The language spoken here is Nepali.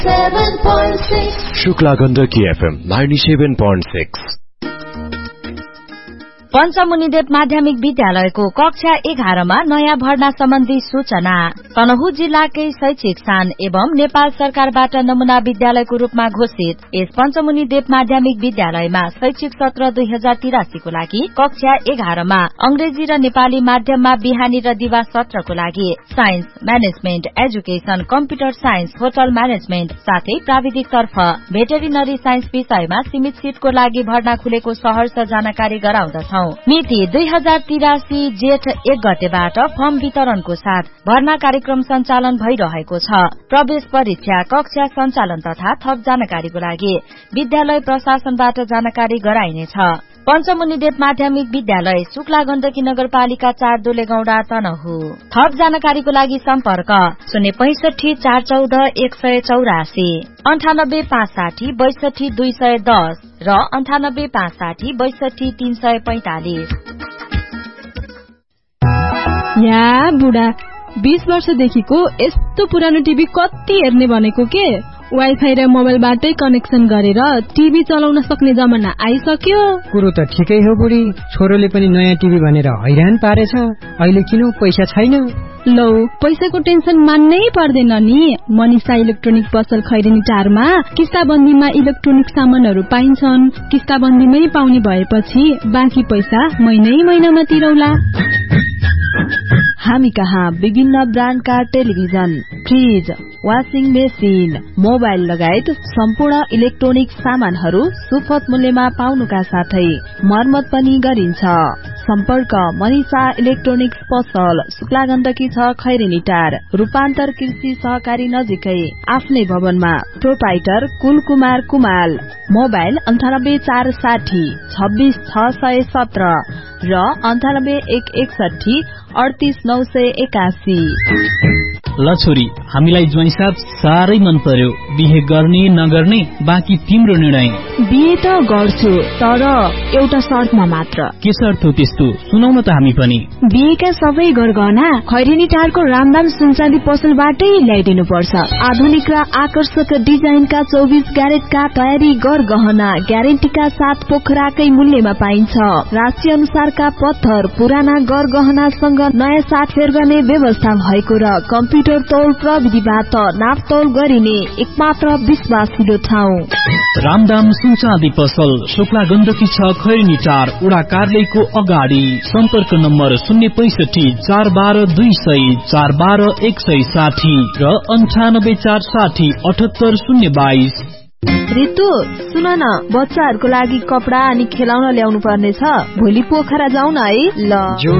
शुक्ला गण्डकी FM 97.6। पञ्चमुनिदेव माध्यमिक विद्यालयको कक्षा 11 मा नयाँ भर्ना सम्बन्धी सूचना। तनहुँ जिल्लाकै शैक्षिक स्थान एवं नेपाल सरकारबाट नमूना विद्यालयको रूपमा घोषित यस पञ्चमुनिदेव माध्यमिक विद्यालयमा शैक्षिक सत्र 2083 को लागि कक्षा 11 मा अंग्रेजी र नेपाली माध्यममा बिहानी र दिवा सत्रको लागि science, management, education, computer science, hotel management साथै प्राविधिक तर्फ भेटेरिनरी साइन्स विषयमा सीमित सीटको लागि भर्ना खुलेको सहर्ष जानकारी गराउँदछौ। मिति 2083 जेठ 1 गतेबाट फर्म वितरणको साथ भर्ना कार्यक्रम सञ्चालन भइरहेको छ। प्रवेश परीक्षा, कक्षा सञ्चालन तथा थप जानकारीको लागि विद्यालय प्रशासनबाट जानकारी गराइनेछ। पञ्चमुनिदेव माध्यमिक विद्यालय शुक्ला गण्डकी नगरपालिका 4 दुलेगौंडा तनहुँ। थप जानकारीको लागि सम्पर्क 065 414 184, 98 560 62 210 र 98 560 62 345। या बुढा 20 वर्षदेखिको यस्तो पुरानो टिभी कति हेर्ने भनेको के? वाइफाई र मोबाइलबाटै कनेक्सन गरेर टिभी चलाउन सक्ने जमाना आइसक्यो। कुरो त ठिकै हो बुढी, छोरोले पनि नयाँ टिभी भनेर हैरान पारेछ। अहिले किन पैसा छैन? लौ, पैसाको टेन्सन मान्नै पर्दैन नि। मनिषा इलेक्ट्रोनिक पसल खैरेनी टारमा किस्ताबन्दीमा इलेक्ट्रोनिक सामानहरू पाइन्छन्। किस्ताबन्दीमै पाउने भएपछि बाँकी पैसा महिना तिरौला। हामी कहाँ विभिन्न ब्रान्डका television, fridge, washing machine, mobile लगायत सम्पूर्ण इलेक्ट्रोनिक सामानहरू सुपथ मूल्यमा पाउनुका साथै मर्मत पनि गरिन्छ। सम्पर्क मनिषा इलेक्ट्रोनिक्स पसल, शुक्ला गण्डकी 6 खैरेनी टार, रूपान्तर कृषि सहकारी नजिकै, आफ्नै भवनमा। प्रोपाइटर कुलकुमार कुमाल। मोबाइल 98 460 26 617 र 98 161 38 981। ल छोरी, हामीलाई ज्वाइँ साहब साह्रै मन पर्यो। बिहे गर्ने नगर्ने बाँकी तिम्रो निर्णय। बिहे त गर्छु, तर एउटा शर्तमा मात्र। के शर्त हो त्यस्तो? सुनाउन त हामी पनि। बिहेका सबै गरगहना खैरेनी टारको रामदाम सुनचाँदी पसलबाटै ल्याइदिनु पर्छ। आधुनिक र आकर्षक डिजाइनका 24 क्यारेटका तयारी गरगहना ग्यारेन्टीका साथ पोखराकै मूल्यमा पाइन्छ। राशि अनुसारका पत्थर, पुराना गरगहनासँग नयाँ साटफेर गर्ने व्यवस्था भएको र कम्प्युटर तौल प्रविधिबाट नापतौल गरिने एकमात्र विश्वासिलो ठाउँ रामदाम सुनचाँदी पसल, शुक्ला गण्डकी 6 खैरेनी टार, वडा कार्यालयको अगाडि। सम्पर्क नम्बर 065 412 200 412 160 र 98 460 78 022। रितु, सुन न, बच्चाहरूको लागि कपडा अनि खेलाउन ल्याउनु पर्ने छ। भोलि पोखरा जाउँ न है। ल।